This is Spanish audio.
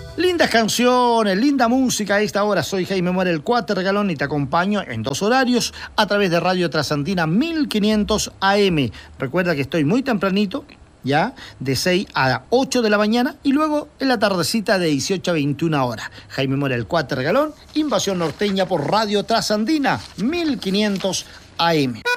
Lindas canciones, linda música a esta hora. Soy Jaime Mora, el Cuatergalón, y te acompaño en 2 horarios a través de Radio Trasandina 1500 AM. Recuerda que estoy muy tempranito, ya, de 6 a 8 de la mañana, y luego en la tardecita de 18 a 21 horas. Jaime Mora, el Cuatergalón, Invasión Norteña por Radio Trasandina 1500 AM.